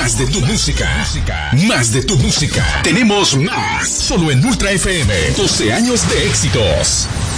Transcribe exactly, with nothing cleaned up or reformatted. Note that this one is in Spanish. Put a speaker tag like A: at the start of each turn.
A: Más de tu música. Más de tu música. Tenemos más. Solo en Ultra F M. doce años de éxitos.